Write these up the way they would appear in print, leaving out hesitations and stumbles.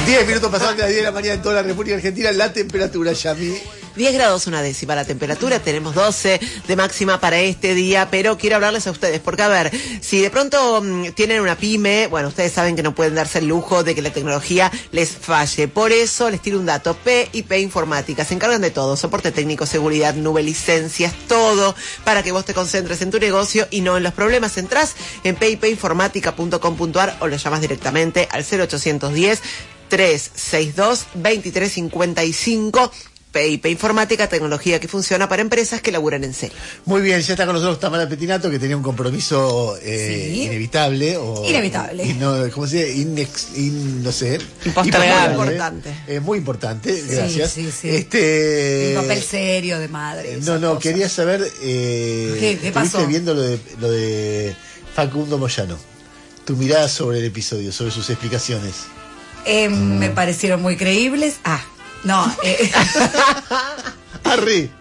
10 minutos pasaron de las 10 de la mañana en toda la República Argentina. La temperatura, Yami. 10 grados una décima la temperatura, tenemos 12 de máxima para este día, pero quiero hablarles a ustedes, porque a ver, si de pronto tienen una pyme, bueno, ustedes saben que no pueden darse el lujo de que la tecnología les falle, por eso les tiro un dato. PIP Informática, se encargan de todo, soporte técnico, seguridad, nube, licencias, todo, para que vos te concentres en tu negocio y no en los problemas. Entrás en pipinformatica.com.ar o lo llamas directamente al 0810 362 2355. PIP Informática, tecnología que funciona para empresas que laburan en serio. Muy bien, ya está con nosotros Tamara Pettinato, que tenía un compromiso Sí. inevitable. Inevitable. ¿Cómo se dice? No sé. Impostergable. Importante. Muy importante, gracias. Sí. Un Un papel serio de madre. Quería saber, ¿Qué pasó? estuviste viendo lo de Facundo Moyano. Tu mirada sobre el episodio, sobre sus explicaciones. Me parecieron muy creíbles. Arre.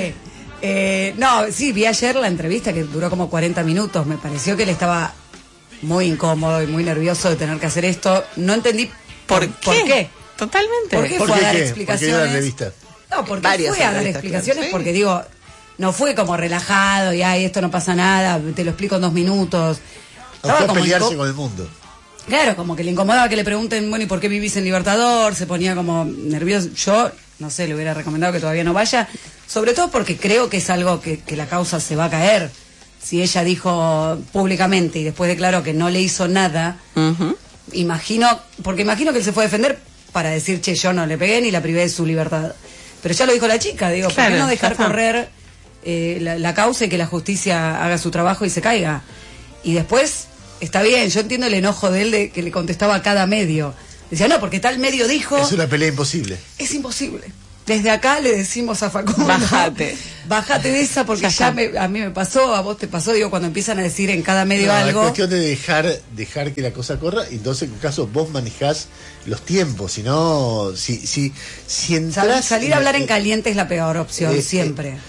Sí, vi ayer la entrevista que duró como 40 minutos. Me pareció que él estaba muy incómodo y muy nervioso de tener que hacer esto. No entendí por qué. Totalmente. ¿Por qué ¿Por fue qué a dar qué? explicaciones? ¿Por qué dio la revista? No, porque Varias fue a dar entrevistas, explicaciones, claro. porque digo, no fue como relajado y esto no pasa nada, te lo explico en 2 minutos. No fue a como pelearse con el mundo. Claro, como que le incomodaba que le pregunten, bueno, ¿y por qué vivís en Libertador? Se ponía como nervioso. Yo, no sé, le hubiera recomendado que todavía no vaya, sobre todo porque creo que es algo que la causa se va a caer. Si ella dijo públicamente y después declaró que no le hizo nada, imagino que él se fue a defender para decir, che, yo no le pegué ni la privé de su libertad. Pero ya lo dijo la chica, digo, Claro, ¿por qué no dejar está. correr la causa y que la justicia haga su trabajo y se caiga? Y después, está bien, yo entiendo el enojo de él de que le contestaba a cada medio. Decía, no, porque tal medio dijo... Es una pelea imposible. Es imposible. Desde acá le decimos a Facundo... Bájate de esa porque Ya a mí me pasó, a vos te pasó, digo, cuando empiezan a decir en cada medio algo... Es cuestión de dejar que la cosa corra, y entonces en caso vos manejás los tiempos, si no, si entras... Salir a hablar en caliente es la peor opción, siempre.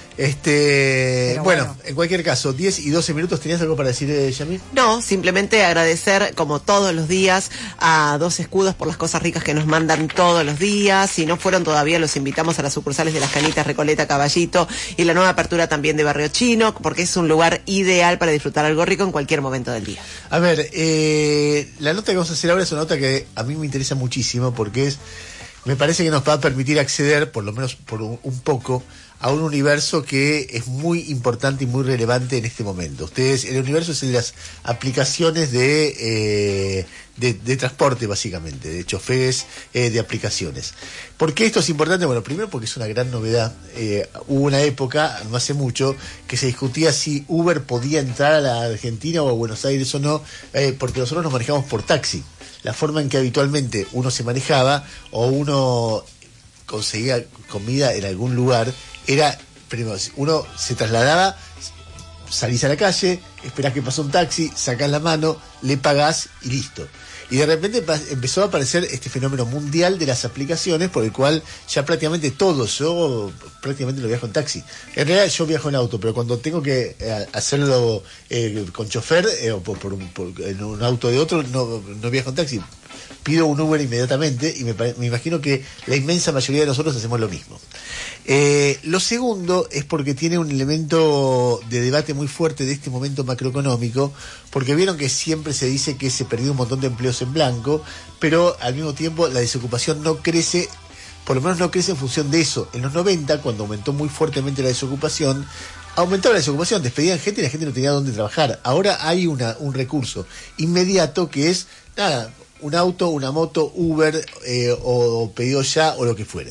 Bueno, en cualquier caso, 10 y 12 minutos. ¿Tenías algo para decir, Yamil? No, simplemente agradecer, como todos los días, a Dos Escudos por las cosas ricas que nos mandan todos los días. Si no fueron todavía, los invitamos a las sucursales de Las Canitas, Recoleta, Caballito y la nueva apertura también de Barrio Chino, porque es un lugar ideal para disfrutar algo rico en cualquier momento del día. A ver, la nota que vamos a hacer ahora es una nota que a mí me interesa muchísimo, porque me parece que nos va a permitir acceder, por lo menos por un poco, a un universo que es muy importante y muy relevante en este momento. El universo es el de las aplicaciones de transporte, básicamente, de choferes de aplicaciones. ¿Por qué esto es importante? Bueno, primero porque es una gran novedad. Hubo una época, no hace mucho, que se discutía si Uber podía entrar a la Argentina o a Buenos Aires o no, porque nosotros nos manejamos por taxi. La forma en que habitualmente uno se manejaba o uno conseguía comida en algún lugar era, primero, uno se trasladaba, salís a la calle, esperás que pase un taxi, sacás la mano, le pagás y listo. Y de repente empezó a aparecer este fenómeno mundial de las aplicaciones, por el cual ya prácticamente todos, yo prácticamente lo viajo en taxi. En realidad yo viajo en auto, pero cuando tengo que hacerlo con chofer o en un auto de otro, no viajo en taxi. Pido un Uber inmediatamente y me imagino que la inmensa mayoría de nosotros hacemos lo mismo. Lo segundo es porque tiene un elemento de debate muy fuerte de este momento macroeconómico, porque vieron que siempre se dice que se perdió un montón de empleos en blanco, pero al mismo tiempo la desocupación no crece, por lo menos no crece en función de eso. En los 90, cuando aumentó muy fuertemente la desocupación, aumentaba la desocupación, despedían gente y la gente no tenía dónde trabajar. Ahora hay un recurso inmediato que es, un auto, una moto, Uber o pedido ya o lo que fuere.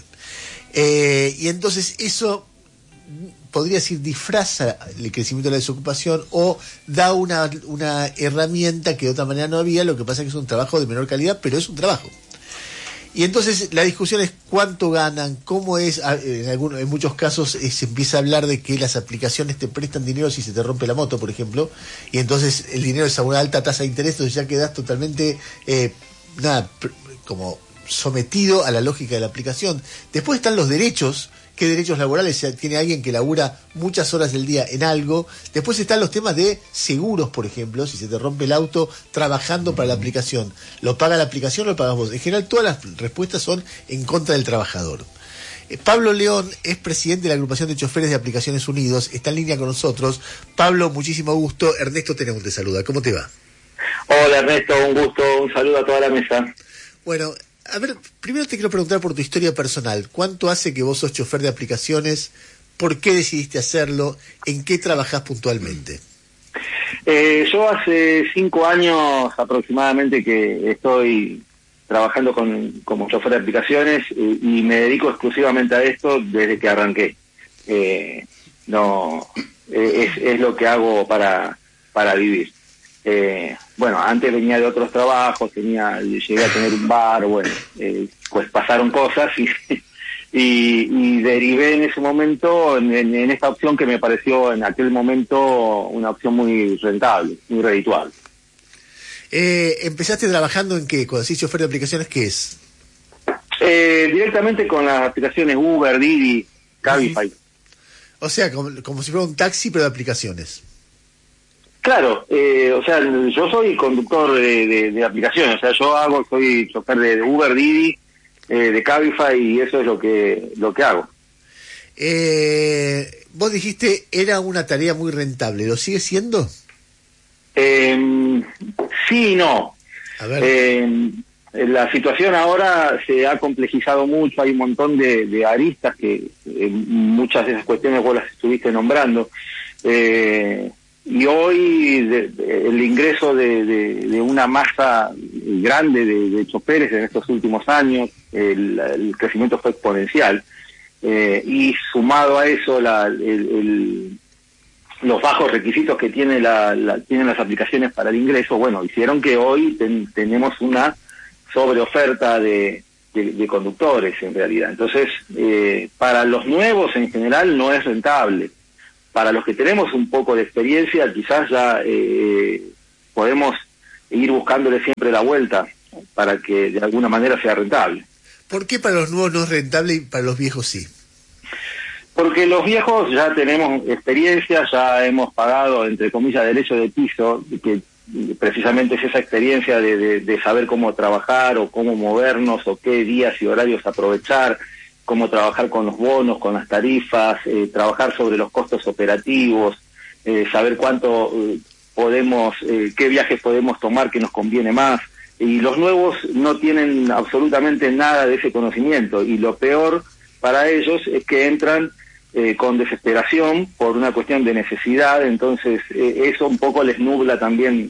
Y entonces eso podría decir disfraza el crecimiento de la desocupación o da una herramienta que de otra manera no había. Lo que pasa es que es un trabajo de menor calidad, pero es un trabajo. Y entonces la discusión es cuánto ganan, cómo es. En muchos casos se empieza a hablar de que las aplicaciones te prestan dinero si se te rompe la moto, por ejemplo, y entonces el dinero es a una alta tasa de interés, entonces ya quedas totalmente como sometido a la lógica de la aplicación. Después están los derechos qué derechos laborales tiene alguien que labura muchas horas del día en algo. Después están los temas de seguros, por ejemplo, si se te rompe el auto trabajando para la aplicación, ¿lo paga la aplicación o lo pagas vos? En general todas las respuestas son en contra del trabajador. Pablo León es presidente de la agrupación de choferes de Aplicaciones Unidos, está en línea con nosotros. Pablo, muchísimo gusto. Ernesto Tenemos te saluda. ¿Cómo te va? Hola Ernesto, un gusto, un saludo a toda la mesa. Bueno, a ver, primero te quiero preguntar por tu historia personal. ¿Cuánto hace que vos sos chofer de aplicaciones? ¿Por qué decidiste hacerlo? ¿En qué trabajás puntualmente? Yo hace 5 años aproximadamente que estoy trabajando como chofer de aplicaciones y me dedico exclusivamente a esto desde que arranqué. No, es lo que hago para vivir. Bueno, antes venía de otros trabajos, llegué a tener un bar, bueno, pues pasaron cosas y derivé en ese momento en esta opción que me pareció en aquel momento una opción muy rentable, muy redituable. ¿Empezaste trabajando en qué? Cuando decís chofer de aplicaciones, ¿qué es? Directamente con las aplicaciones Uber, Didi, Cabify. O sea, como si fuera un taxi, pero de aplicaciones. Claro, o sea, yo soy conductor de aplicaciones, o sea, soy chofer de Uber, Didi, de Cabify, y eso es lo que hago. Vos dijiste, era una tarea muy rentable, ¿lo sigue siendo? Sí y no. A ver. La situación ahora se ha complejizado mucho, hay un montón de aristas que muchas de esas cuestiones vos las estuviste nombrando. Y hoy el ingreso de una masa grande de choferes en estos últimos años, el crecimiento fue exponencial. Y sumado a eso los bajos requisitos que tienen las aplicaciones para el ingreso, bueno, hicieron que hoy tenemos una sobreoferta de conductores en realidad. Entonces, para los nuevos en general no es rentable. Para los que tenemos un poco de experiencia, quizás ya podemos ir buscándole siempre la vuelta para que de alguna manera sea rentable. ¿Por qué para los nuevos no es rentable y para los viejos sí? Porque los viejos ya tenemos experiencia, ya hemos pagado, entre comillas, derecho de piso, que precisamente es esa experiencia de saber cómo trabajar o cómo movernos o qué días y horarios aprovechar, cómo trabajar con los bonos, con las tarifas, trabajar sobre los costos operativos, saber cuánto qué viajes podemos tomar que nos conviene más. Y los nuevos no tienen absolutamente nada de ese conocimiento, y lo peor para ellos es que entran con desesperación por una cuestión de necesidad. Entonces eso un poco les nubla también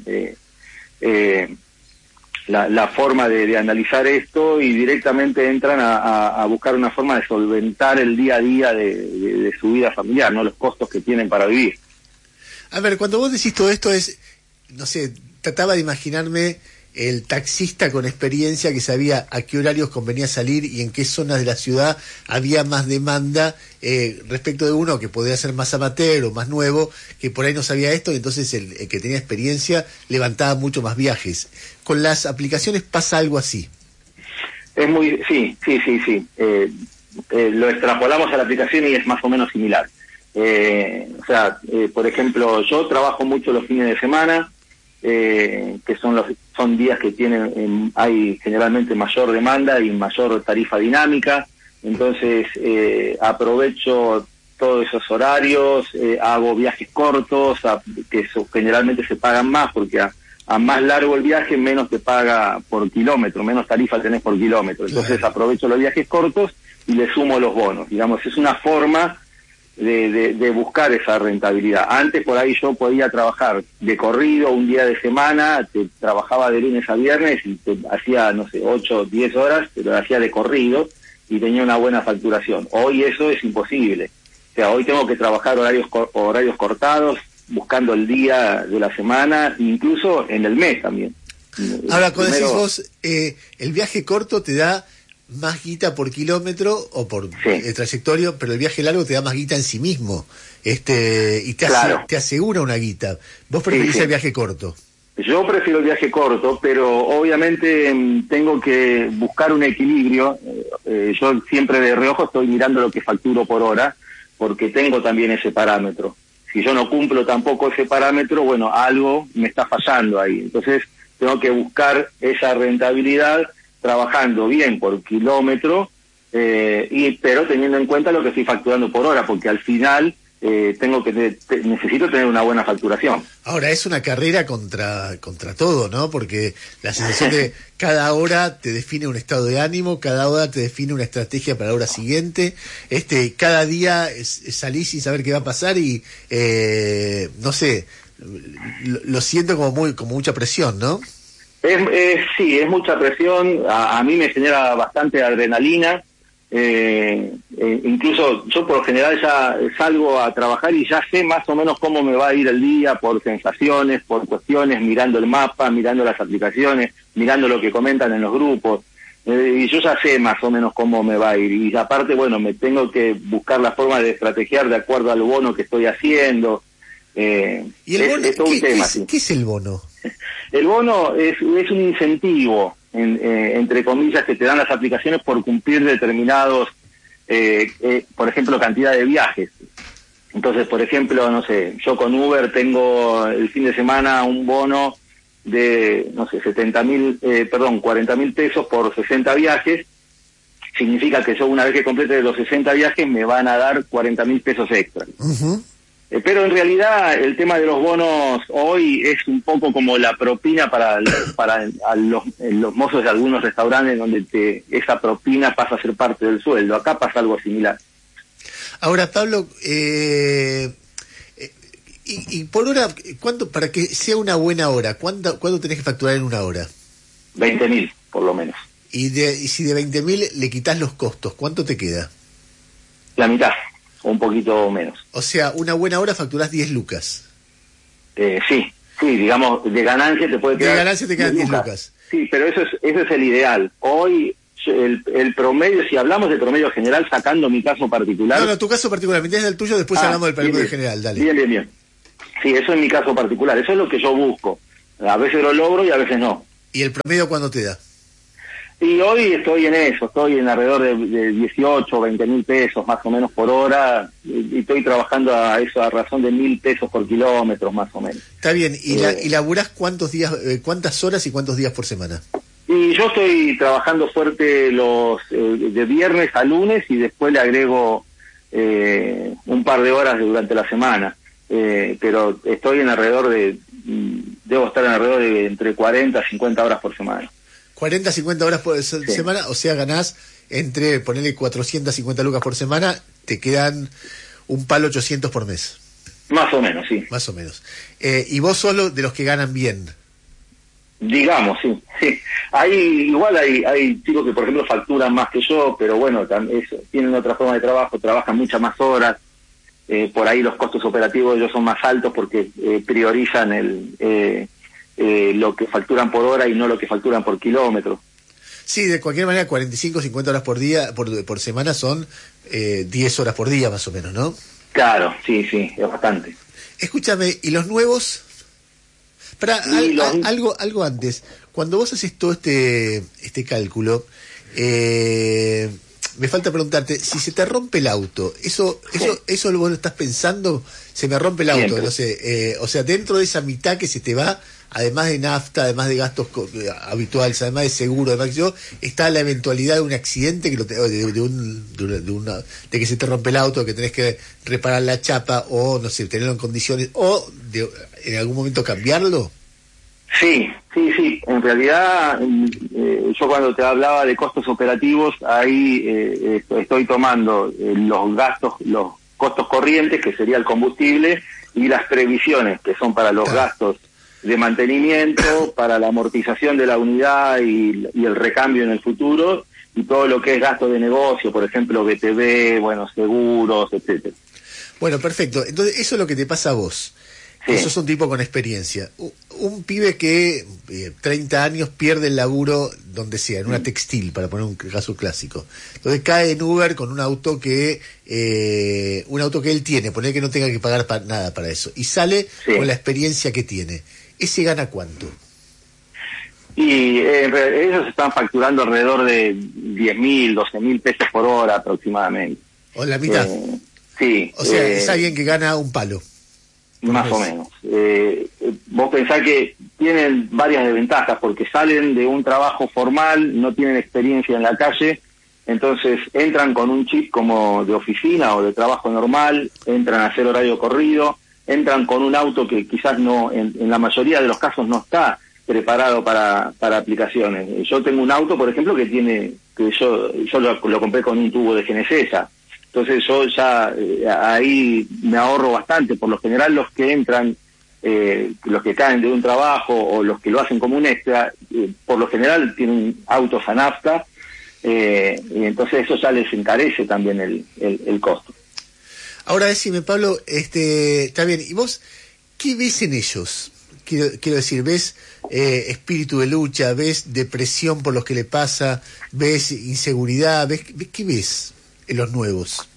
la forma de analizar esto, y directamente entran a buscar una forma de solventar el día a día de su vida familiar, no los costos que tienen para vivir. A ver, cuando vos decís todo esto no sé, trataba de imaginarme el taxista con experiencia que sabía a qué horarios convenía salir y en qué zonas de la ciudad había más demanda respecto de uno que podía ser más amateur o más nuevo, que por ahí no sabía esto, y entonces el que tenía experiencia levantaba mucho más viajes. ¿Con las aplicaciones pasa algo así? Sí. Lo extrapolamos a la aplicación y es más o menos similar. Por ejemplo, yo trabajo mucho los fines de semana, que son días que hay generalmente mayor demanda y mayor tarifa dinámica. Entonces aprovecho todos esos horarios, hago viajes cortos que generalmente se pagan más, porque a más largo el viaje menos te paga por kilómetro, menos tarifa tenés por kilómetro. Entonces aprovecho los viajes cortos y le sumo los bonos. Digamos, es una forma de buscar esa rentabilidad. Antes por ahí yo podía trabajar de corrido un día de semana, trabajaba de lunes a viernes y hacía, 8 o 10 horas, pero lo hacía de corrido y tenía una buena facturación. Hoy eso es imposible. O sea, hoy tengo que trabajar horarios cortados, buscando el día de la semana, incluso en el mes también. Ahora, cuando decís vos, el viaje corto te da más guita por kilómetro o por trayectorio, pero el viaje largo te da más guita en sí mismo, y te asegura una guita. ¿Vos preferís el viaje corto? Yo prefiero el viaje corto, pero obviamente tengo que buscar un equilibrio. Yo siempre de reojo estoy mirando lo que facturo por hora, porque tengo también ese parámetro. Si yo no cumplo tampoco ese parámetro, bueno, algo me está fallando ahí. Entonces tengo que buscar esa rentabilidad trabajando bien por kilómetro, pero teniendo en cuenta lo que estoy facturando por hora, porque al final necesito tener una buena facturación. Ahora, es una carrera contra todo, ¿no? Porque la sensación de cada hora te define un estado de ánimo, cada hora te define una estrategia para la hora siguiente, cada día salís sin saber qué va a pasar y, no sé, lo siento como mucha presión, ¿no? Sí, es mucha presión, a mí me genera bastante adrenalina. Incluso yo por lo general ya salgo a trabajar y ya sé más o menos cómo me va a ir el día por sensaciones, por cuestiones, mirando el mapa, mirando las aplicaciones, mirando lo que comentan en los grupos, y yo ya sé más o menos cómo me va a ir, y aparte, bueno, me tengo que buscar la forma de estrategiar de acuerdo al bono que estoy haciendo. ¿Y el bono? Es todo un tema, ¿Qué es el bono? El bono es un incentivo, entre comillas, que te dan las aplicaciones por cumplir determinados, por ejemplo, cantidad de viajes. Entonces, por ejemplo, no sé, yo con Uber tengo el fin de semana un bono de, no sé, 40.000 pesos por 60 viajes. Significa que yo una vez que complete los 60 viajes me van a dar 40.000 pesos extra. Uh-huh. Pero en realidad el tema de los bonos hoy es un poco como la propina para los mozos de algunos restaurantes, donde esa propina pasa a ser parte del sueldo. Acá pasa algo similar. Ahora, Pablo, y por hora, ¿cuánto, para que sea una buena hora, cuánto tenés que facturar en una hora? 20.000, por lo menos. Y si de 20.000 le quitas los costos, ¿cuánto te queda? La mitad, o un poquito menos. O sea, una buena hora facturás 10 lucas. Sí, digamos, de ganancia te puede quedar... De ganancia te quedan 10 lucas. Sí, pero eso es el ideal. Hoy, el promedio, si hablamos de promedio general, sacando mi caso particular... No, tu caso particular, me interesa el tuyo, después hablamos del promedio general, dale. Bien. Sí, eso es mi caso particular, eso es lo que yo busco. A veces lo logro y a veces no. ¿Y el promedio cuándo te da? Y hoy estoy en eso, estoy en alrededor de 18, 20.000 pesos más o menos por hora, y estoy trabajando a eso a razón de 1.000 pesos por kilómetro más o menos. Está bien, ¿y laburás cuántos días, cuántas horas y cuántos días por semana? Y yo estoy trabajando fuerte de viernes a lunes y después le agrego un par de horas durante la semana, pero estoy debo estar en alrededor de entre 40 a 50 horas por semana. 40, 50 horas por semana, o sea, ganás ponerle 450 lucas por semana, te quedan un palo 800 por mes. Más o menos, sí. Más o menos. Y vos solo de los que ganan bien. Digamos, sí. Igual hay chicos que, por ejemplo, facturan más que yo, pero bueno, tienen otra forma de trabajo, trabajan muchas más horas. Por ahí los costos operativos de ellos son más altos porque priorizan lo que facturan por hora y no lo que facturan por kilómetro. Sí, de cualquier manera, 45, 50 horas por día, por semana son 10 horas por día más o menos, ¿no? Claro, sí, es bastante. Escúchame, ¿y los nuevos? Algo antes. Cuando vos haces todo este cálculo, me falta preguntarte, si se te rompe el auto, eso vos lo estás pensando, se me rompe el auto, Siempre. No sé, o sea, dentro de esa mitad que se te va, además de nafta, además de gastos habituales, además de seguro, además está la eventualidad de un accidente de que se te rompe el auto, que tenés que reparar la chapa o no sé, tenerlo en condiciones o en algún momento cambiarlo. Sí. En realidad, yo cuando te hablaba de costos operativos, ahí estoy tomando los costos corrientes, que sería el combustible, y las previsiones, que son para los gastos de mantenimiento, para la amortización de la unidad y el recambio en el futuro, y todo lo que es gasto de negocio, por ejemplo, BTV, seguros, etcétera. Bueno, perfecto. Entonces, eso es lo que te pasa a vos. Sí. Vos sos un tipo con experiencia. Un pibe que 30 años pierde el laburo donde sea, en una textil, para poner un caso clásico. Entonces cae en Uber con un auto que él tiene, poner que no tenga que pagar nada para eso. Y sale con la experiencia que tiene. ¿ese gana cuánto? Y ellos están facturando alrededor de 10.000, 12.000 pesos por hora aproximadamente. ¿O la mitad? Sí. O sea, es alguien que gana un palo. Más o menos. Vos pensás que tienen varias desventajas, porque salen de un trabajo formal, no tienen experiencia en la calle, entonces entran con un chip como de oficina o de trabajo normal, entran a hacer horario corrido, entran con un auto que quizás no, en la mayoría de los casos no está preparado para aplicaciones. Yo tengo un auto, por ejemplo, que yo lo compré con un tubo de GNSS. Entonces yo ya ahí me ahorro bastante. Por lo general los que entran, los que caen de un trabajo o los que lo hacen como un extra, por lo general tienen autos a nafta, y entonces eso ya les encarece también el costo. Ahora decime, Pablo, está bien, ¿y vos qué ves en ellos? Quiero decir, ¿ves espíritu de lucha? ¿Ves depresión por lo que le pasa? ¿Ves inseguridad? ¿Qué ves en los nuevos?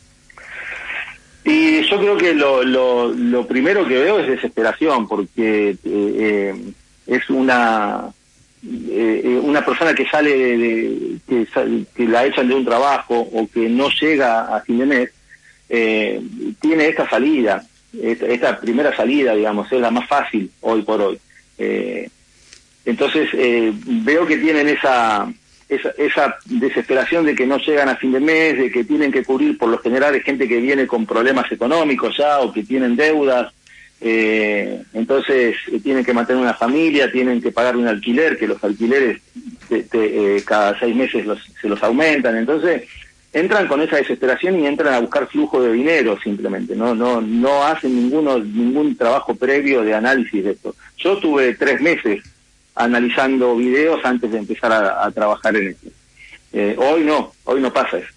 Y yo creo que lo primero que veo es desesperación, porque es una persona que sale que la echan de un trabajo o que no llega a fin de mes, tiene esta salida. Esta primera salida, digamos, es la más fácil hoy por hoy. Entonces veo que tienen esa desesperación de que no llegan a fin de mes, de que tienen que cubrir, por lo general, de gente que viene con problemas económicos ya o que tienen deudas. Entonces tienen que mantener una familia, tienen que pagar un alquiler, que los alquileres cada 6 meses se los aumentan. Entonces entran con esa desesperación y entran a buscar flujo de dinero simplemente, no hacen ningún trabajo previo de análisis de esto. Yo tuve 3 meses analizando videos antes de empezar a trabajar en esto. Hoy no pasa eso.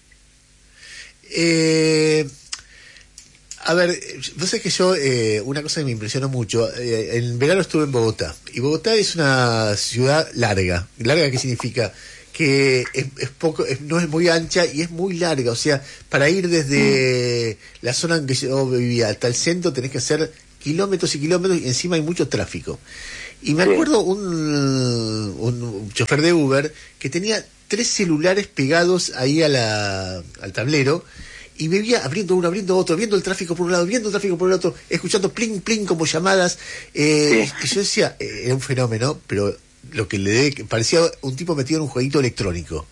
A ver, vos sabés que yo, una cosa que me impresionó mucho, en verano estuve en Bogotá, y Bogotá es una ciudad larga. ¿Larga qué significa? Que no es muy ancha y es muy larga, o sea, para ir desde la zona en que yo vivía hasta el centro tenés que hacer kilómetros y kilómetros, y encima hay mucho tráfico. Y me acuerdo un chofer de Uber que tenía 3 celulares pegados ahí al tablero, y me veía abriendo uno, abriendo otro, viendo el tráfico por un lado, viendo el tráfico por el otro, escuchando pling, pling como llamadas, y yo decía, era un fenómeno, pero lo que parecía un tipo metido en un jueguito electrónico.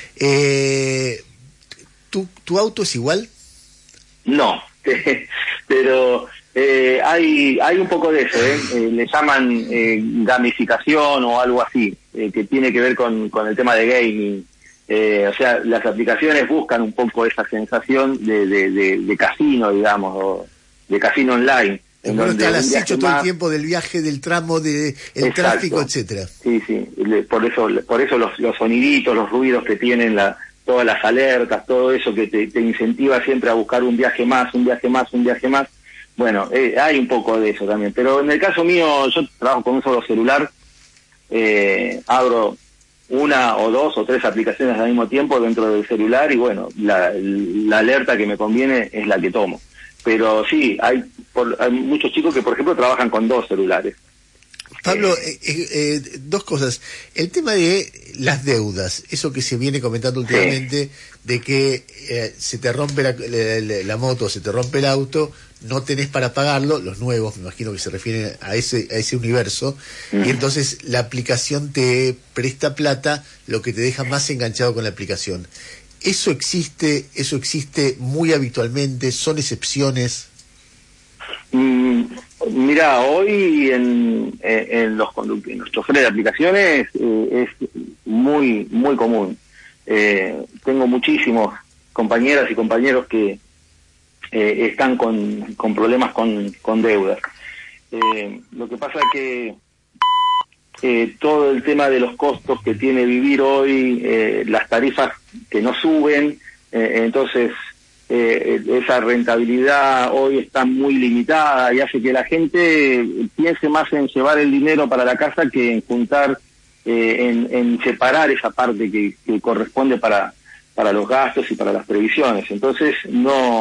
¿Tu auto es igual? No, pero hay un poco de eso, le llaman gamificación o algo así, que tiene que ver con el tema de gaming. O sea, las aplicaciones buscan un poco esa sensación de casino, digamos, o de casino online. Bueno, está el acecho todo el tiempo del viaje, del tramo, del tráfico, etcétera. Sí, por eso los soniditos, los ruidos que tienen, todas las alertas, todo eso que te incentiva siempre a buscar un viaje más. Bueno, hay un poco de eso también. Pero en el caso mío, yo trabajo con un solo celular, abro 1 o 2 o 3 aplicaciones al mismo tiempo dentro del celular, y bueno, la alerta que me conviene es la que tomo. Pero sí, hay muchos chicos que, por ejemplo, trabajan con 2 celulares. Pablo, 2 cosas. El tema de las deudas, eso que se viene comentando últimamente, de que se te rompe la moto, se te rompe el auto, no tenés para pagarlo, los nuevos, me imagino que se refieren a ese universo, y entonces la aplicación te presta plata, lo que te deja más enganchado con la aplicación. ¿Eso existe muy habitualmente? ¿Son excepciones? Mira, hoy en los choferes de aplicaciones es muy muy común. Tengo muchísimos compañeras y compañeros que están con problemas con deudas. Lo que pasa es que todo el tema de los costos que tiene vivir hoy, las tarifas que no suben, entonces esa rentabilidad hoy está muy limitada y hace que la gente piense más en llevar el dinero para la casa que en juntar, en separar esa parte que corresponde para los gastos y para las previsiones. Entonces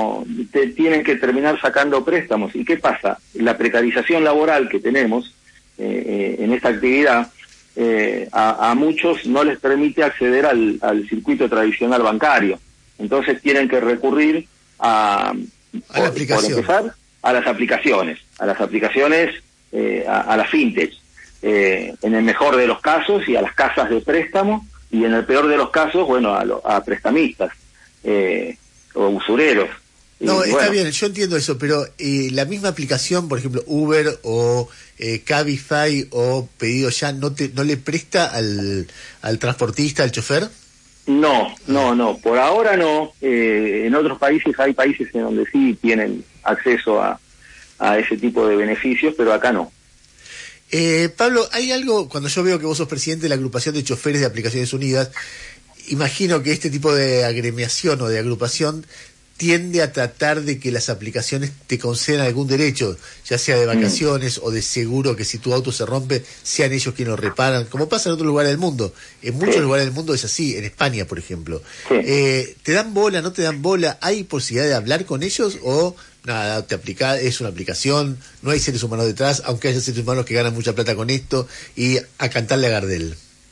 tienen que terminar sacando préstamos. ¿Y qué pasa? La precarización laboral que tenemos en esta actividad, a muchos no les permite acceder al circuito tradicional bancario. Entonces tienen que recurrir por empezar, a las aplicaciones, a las fintech, en el mejor de los casos, y a las casas de préstamo, y en el peor de los casos, bueno, a prestamistas o usureros. No, está bien, yo entiendo eso, pero la misma aplicación, por ejemplo, Uber o Cabify o Pedido Ya, ¿no le presta al transportista, al chofer? No, por ahora no. En otros países hay países en donde sí tienen acceso a ese tipo de beneficios, pero acá no. Pablo, hay algo, cuando yo veo que vos sos presidente de la agrupación de choferes de Aplicaciones Unidas, imagino que este tipo de agremiación o de agrupación tiende a tratar de que las aplicaciones te concedan algún derecho, ya sea de vacaciones o de seguro, que si tu auto se rompe, sean ellos quienes lo reparan, como pasa en otros lugares del mundo. En muchos lugares del mundo es así, en España, por ejemplo. ¿Te dan bola, no te dan bola? ¿Hay posibilidad de hablar con ellos o nada, es una aplicación, no hay seres humanos detrás, aunque haya seres humanos que ganan mucha plata con esto, y a cantarle a Gardel?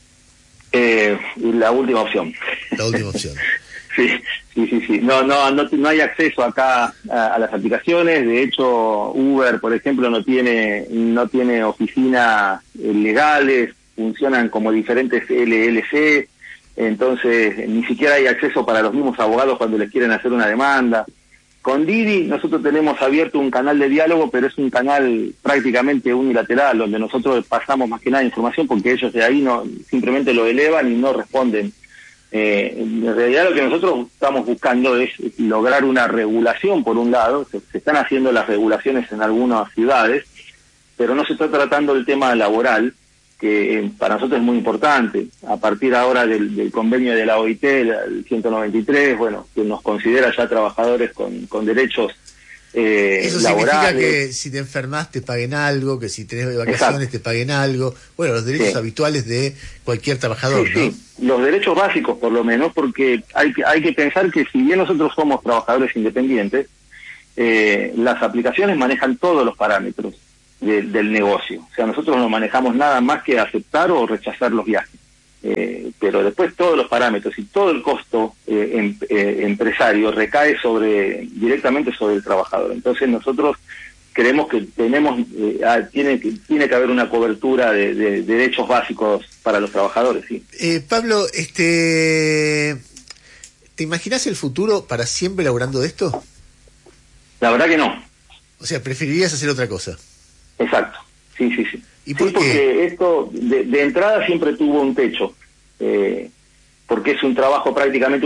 La última opción. La última opción. Sí. No hay acceso acá a las aplicaciones. De hecho, Uber, por ejemplo, no tiene oficinas legales, funcionan como diferentes LLC, entonces ni siquiera hay acceso para los mismos abogados cuando les quieren hacer una demanda. Con Didi nosotros tenemos abierto un canal de diálogo, pero es un canal prácticamente unilateral, donde nosotros pasamos más que nada información, porque ellos de ahí simplemente lo elevan y no responden. En realidad lo que nosotros estamos buscando es lograr una regulación. Por un lado, se están haciendo las regulaciones en algunas ciudades, pero no se está tratando el tema laboral, que para nosotros es muy importante. A partir ahora del convenio de la OIT, el 193, bueno, que nos considera ya trabajadores con derechos eso laborales. Significa que si te enfermas te paguen algo, que si tenés vacaciones te paguen algo. Bueno, los derechos habituales de cualquier trabajador, ¿no? Sí, los derechos básicos, por lo menos, porque hay que pensar que si bien nosotros somos trabajadores independientes, las aplicaciones manejan todos los parámetros del negocio. O sea, nosotros no manejamos nada más que aceptar o rechazar los viajes. Pero después todos los parámetros y todo el costo empresario recae directamente sobre el trabajador. Entonces nosotros creemos que tiene que haber una cobertura de derechos básicos para los trabajadores. Sí. Pablo, ¿te imaginas el futuro para siempre laburando de esto? La verdad que no. O sea, ¿preferirías hacer otra cosa? Exacto, sí. ¿Y por qué? Porque esto de entrada siempre tuvo un techo, porque es un trabajo prácticamente